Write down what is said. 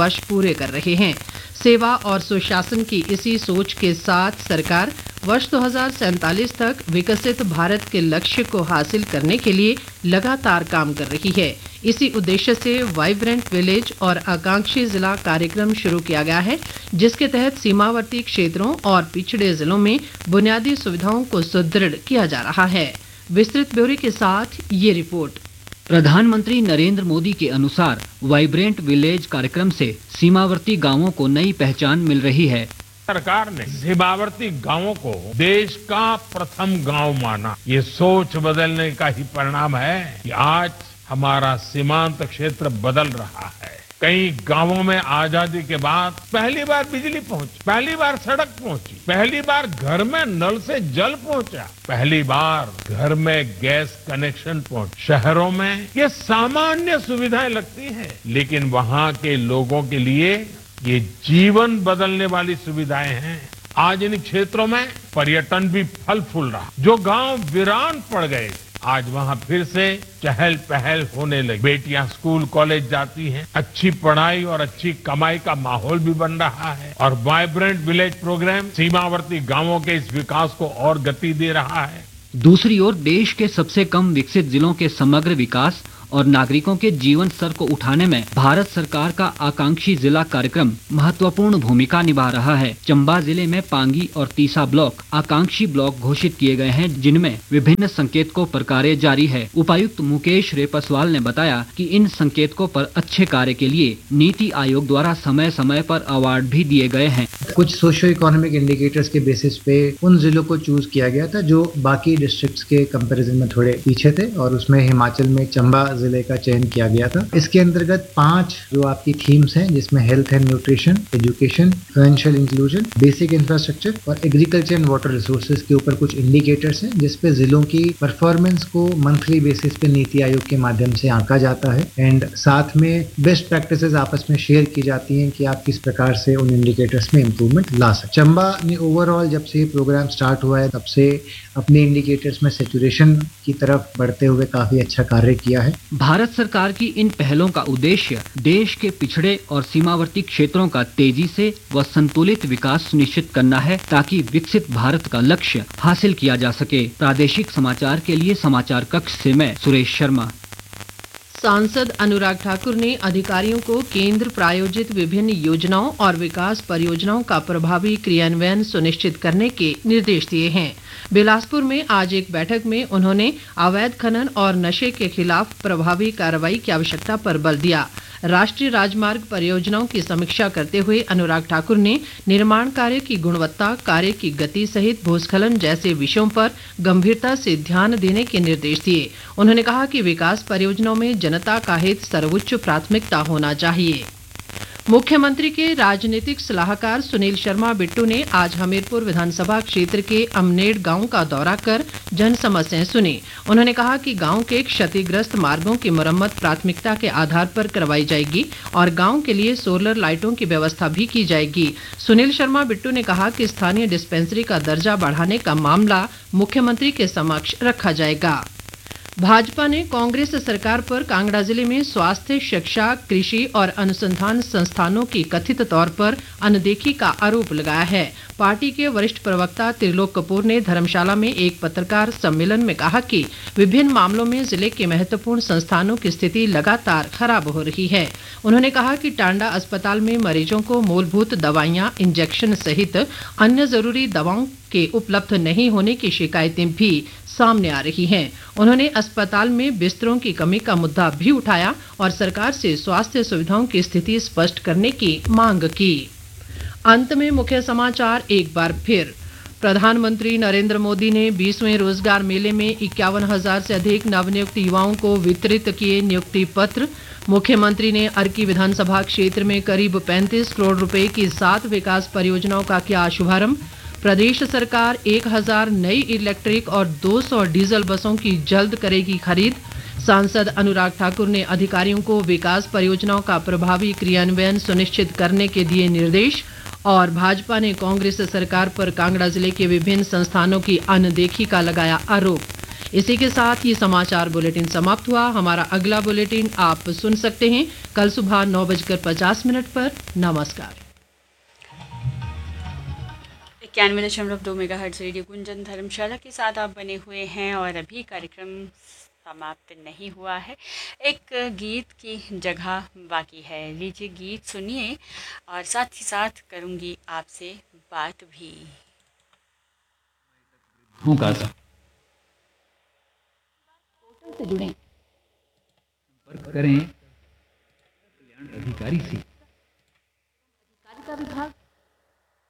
वर्ष पूरे कर रहे हैं। सेवा और सुशासन की इसी सोच के साथ सरकार वर्ष 2047 तक विकसित भारत के लक्ष्य को हासिल करने के लिए लगातार काम कर रही है। इसी उद्देश्य से वाइब्रेंट विलेज और आकांक्षी जिला कार्यक्रम शुरू किया गया है, जिसके तहत सीमावर्ती क्षेत्रों और पिछड़े जिलों में बुनियादी सुविधाओं को सुदृढ़ किया जा रहा है। विस्तृत ब्यौरे के साथ ये रिपोर्ट। प्रधानमंत्री नरेंद्र मोदी के अनुसार वाइब्रेंट विलेज कार्यक्रम से सीमावर्ती गांवों को नई पहचान मिल रही है। सरकार ने सीमावर्ती गांवों को देश का प्रथम गांव माना। ये सोच बदलने का ही परिणाम है कि आज हमारा सीमांत क्षेत्र बदल रहा है। कई गांवों में आजादी के बाद पहली बार बिजली पहुंची, पहली बार सड़क पहुंची, पहली बार घर में नल से जल पहुंचा, पहली बार घर में गैस कनेक्शन पहुंचा। शहरों में ये सामान्य सुविधाएं लगती हैं, लेकिन वहां के लोगों के लिए ये जीवन बदलने वाली सुविधाएं हैं। आज इन क्षेत्रों में पर्यटन भी फल फूल रहा। जो गांव वीरान पड़ गए आज वहां फिर से चहल पहल होने लगी। बेटियां स्कूल कॉलेज जाती हैं, अच्छी पढ़ाई और अच्छी कमाई का माहौल भी बन रहा है और वाइब्रेंट विलेज प्रोग्राम सीमावर्ती गांवों के इस विकास को और गति दे रहा है। दूसरी ओर देश के सबसे कम विकसित जिलों के समग्र विकास और नागरिकों के जीवन स्तर को उठाने में भारत सरकार का आकांक्षी जिला कार्यक्रम महत्वपूर्ण भूमिका निभा रहा है। चंबा जिले में पांगी और तीसा ब्लॉक आकांक्षी ब्लॉक घोषित किए गए हैं, जिनमें विभिन्न संकेतकों पर कार्य जारी है। उपायुक्त मुकेश रेपसवाल ने बताया कि इन संकेतकों पर अच्छे कार्य के लिए नीति आयोग द्वारा समय समय पर अवार्ड भी दिए गए हैं। कुछ सोशियो इकोनॉमिक इंडिकेटर्स के बेसिस पे उन जिलों को चूज किया गया था जो बाकी डिस्ट्रिक्ट्स के कंपैरिजन में थोड़े पीछे थे, और उसमें हिमाचल में चंबा जिले का चयन किया गया था। इसके अंतर्गत 5 जो आपकी थीम्स हैं, जिसमें health and nutrition, education, financial inclusion, basic infrastructure और एग्रीकल्चर एंड वाटर रिसोर्सेज के ऊपर कुछ इंडिकेटर्स हैं, जिसपे जिलों की परफॉर्मेंस को मंथली बेसिस पे नीति आयोग के माध्यम से आंका जाता है एंड साथ में बेस्ट प्रैक्टिसेस आपस में शेयर की जाती हैं कि आप किस प्रकार से उन इंडिकेटर्स में इंप्रूवमेंट ला सकते। चंबा ने ओवरऑल जब से ये प्रोग्राम स्टार्ट हुआ है तब से अपने इंडिकेटर्स में सैचुरेशन की तरफ बढ़ते हुए काफी अच्छा कार्य किया है। भारत सरकार की इन पहलों का उद्देश्य देश के पिछड़े और सीमावर्ती क्षेत्रों का तेजी से व संतुलित विकास सुनिश्चित करना है, ताकि विकसित भारत का लक्ष्य हासिल किया जा सके। प्रादेशिक समाचार के लिए समाचार कक्ष से मैं सुरेश शर्मा। सांसद अनुराग ठाकुर ने अधिकारियों को केंद्र प्रायोजित विभिन्न योजनाओं और विकास परियोजनाओं का प्रभावी क्रियान्वयन सुनिश्चित करने के निर्देश दिए हैं। बिलासपुर में आज एक बैठक में उन्होंने अवैध खनन और नशे के खिलाफ प्रभावी कार्रवाई की आवश्यकता पर बल दिया। राष्ट्रीय राजमार्ग परियोजनाओं की समीक्षा करते हुए अनुराग ठाकुर ने निर्माण कार्य की गुणवत्ता, कार्य की गति सहित भूस्खलन जैसे विषयों पर गंभीरता से ध्यान देने के निर्देश दिए। उन्होंने कहा कि विकास परियोजनाओं में जनता का हित सर्वोच्च प्राथमिकता होना चाहिए। मुख्यमंत्री के राजनीतिक सलाहकार सुनील शर्मा बिट्टू ने आज हमीरपुर विधानसभा क्षेत्र के अमनेड़ गांव का दौरा कर जन समस्याएं सुनी। उन्होंने कहा कि गांव के क्षतिग्रस्त मार्गों की मरम्मत प्राथमिकता के आधार पर करवाई जाएगी और गांव के लिए सोलर लाइटों की व्यवस्था भी की जाएगी। सुनील शर्मा बिट्टू ने कहा कि स्थानीय डिस्पेंसरी का दर्जा बढ़ाने का मामला मुख्यमंत्री के समक्ष रखा जाएगा। भाजपा ने कांग्रेस सरकार पर कांगड़ा जिले में स्वास्थ्य, शिक्षा, कृषि और अनुसंधान संस्थानों की कथित तौर पर अनदेखी का आरोप लगाया है। पार्टी के वरिष्ठ प्रवक्ता त्रिलोक कपूर ने धर्मशाला में एक पत्रकार सम्मेलन में कहा कि विभिन्न मामलों में जिले के महत्वपूर्ण संस्थानों की स्थिति लगातार खराब हो रही है। उन्होंने कहा कि टांडा अस्पताल में मरीजों को मूलभूत दवाइयां, इंजेक्शन सहित अन्य जरूरी दवाओं के उपलब्ध नहीं होने की शिकायतें भी सामने आ रही हैं। उन्होंने अस्पताल में बिस्तरों की कमी का मुद्दा भी उठाया और सरकार से स्वास्थ्य सुविधाओं की स्थिति स्पष्ट करने की मांग की। अंत में मुख्य समाचार एक बार फिर। प्रधानमंत्री नरेंद्र मोदी ने 20वें रोजगार मेले में 51,000 से अधिक नवनियुक्त युवाओं को वितरित किए नियुक्ति पत्र। मुख्यमंत्री ने अर्की विधानसभा क्षेत्र में करीब 35 करोड़ रुपए की 7 विकास परियोजनाओं का किया शुभारंभ। प्रदेश सरकार 1000 नई इलेक्ट्रिक और 200 डीजल बसों की जल्द करेगी खरीद। सांसद अनुराग ठाकुर ने अधिकारियों को विकास परियोजनाओं का प्रभावी क्रियान्वयन सुनिश्चित करने के दिए निर्देश। और भाजपा ने कांग्रेस सरकार पर कांगड़ा जिले के विभिन्न संस्थानों की अनदेखी का लगाया आरोप। इसी के साथ ये समाचार बुलेटिन समाप्त हुआ। हमारा अगला बुलेटिन आप सुन सकते हैं कल सुबह 9:50 पर। नमस्कार। 91.2 मेगाहर्ट्ज़ रेडियो गुंजन धर्मशाला के साथ आप बने हुए हैं और अभी कार्यक्रम समाप्त नहीं हुआ है, एक गीत की जगह बाकी है। लीजिए गीत सुनिए और साथ ही साथ करूंगी आपसे बात भी। से जुड़ें, संपर्क करें कल्याण अधिकारी से।